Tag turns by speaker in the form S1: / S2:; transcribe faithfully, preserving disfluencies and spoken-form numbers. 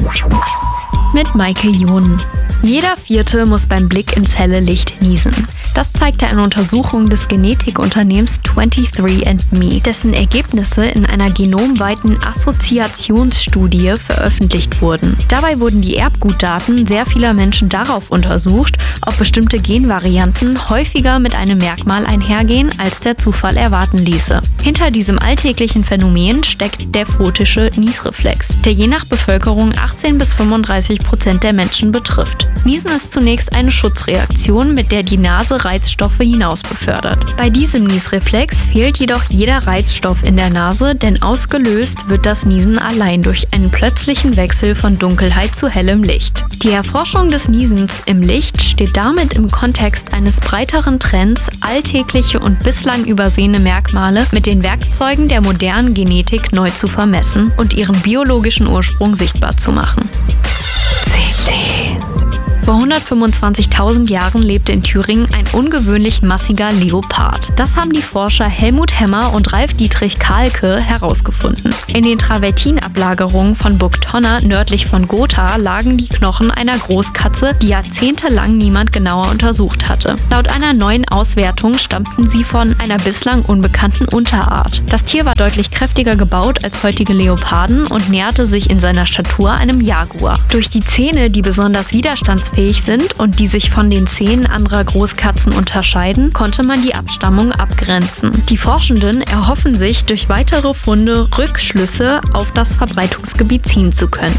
S1: Mit Maike Johnen. Jeder Vierte muss beim Blick ins helle Licht niesen. Das zeigte eine Untersuchung des Genetikunternehmens twenty-three and me, dessen Ergebnisse in einer genomweiten Assoziationsstudie veröffentlicht wurden. Dabei wurden die Erbgutdaten sehr vieler Menschen darauf untersucht, ob bestimmte Genvarianten häufiger mit einem Merkmal einhergehen, als der Zufall erwarten ließe. Hinter diesem alltäglichen Phänomen steckt der photische Niesreflex, der je nach Bevölkerung achtzehn bis fünfunddreißig Prozent der Menschen betrifft. Niesen ist zunächst eine Schutzreaktion, mit der die Nase Reizstoffe hinaus befördert. Bei diesem Niesreflex fehlt jedoch jeder Reizstoff in der Nase, denn ausgelöst wird das Niesen allein durch einen plötzlichen Wechsel von Dunkelheit zu hellem Licht. Die Erforschung des Niesens im Licht steht damit im Kontext eines breiteren Trends, alltägliche und bislang übersehene Merkmale mit den Werkzeugen der modernen Genetik neu zu vermessen und ihren biologischen Ursprung sichtbar zu machen. Vor hundertfünfundzwanzigtausend Jahren lebte in Thüringen ein ungewöhnlich massiger Leopard. Das haben die Forscher Helmut Hemmer und Ralf Dietrich Kahlke herausgefunden. In den Travertinablagerungen von Burg Tonner nördlich von Gotha lagen die Knochen einer Großkatze, die jahrzehntelang niemand genauer untersucht hatte. Laut einer neuen Auswertung stammten sie von einer bislang unbekannten Unterart. Das Tier war deutlich kräftiger gebaut als heutige Leoparden und näherte sich in seiner Statur einem Jaguar. Durch die Zähne, die besonders widerstandsfähig sind und die sich von den Zähnen anderer Großkatzen unterscheiden, konnte man die Abstammung abgrenzen. Die Forschenden erhoffen sich, durch weitere Funde Rückschlüsse auf das Verbreitungsgebiet ziehen zu können.